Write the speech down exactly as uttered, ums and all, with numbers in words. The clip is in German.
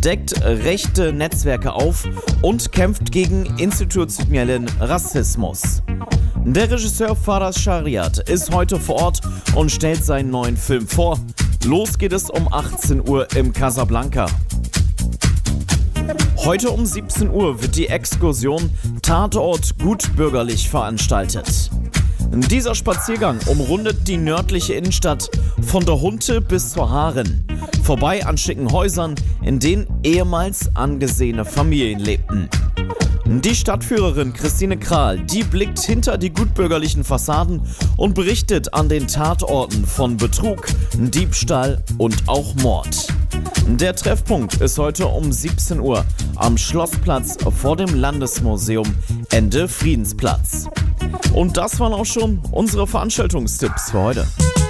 deckt rechte Netzwerke auf und kämpft gegen institutionellen Rassismus. Der Regisseur Faraz Shariat ist heute vor Ort und stellt seinen neuen Film vor. Los geht es um achtzehn Uhr im Casablanca. Heute um siebzehn Uhr wird die Exkursion Tatort Gutbürgerlich veranstaltet. Dieser Spaziergang umrundet die nördliche Innenstadt von der Hunte bis zur Haaren, vorbei an schicken Häusern, in denen ehemals angesehene Familien lebten. Die Stadtführerin Christine Kral, die blickt hinter die gutbürgerlichen Fassaden und berichtet an den Tatorten von Betrug, Diebstahl und auch Mord. Der Treffpunkt ist heute um siebzehn Uhr am Schlossplatz vor dem Landesmuseum Ende Friedensplatz. Und das waren auch schon unsere Veranstaltungstipps für heute.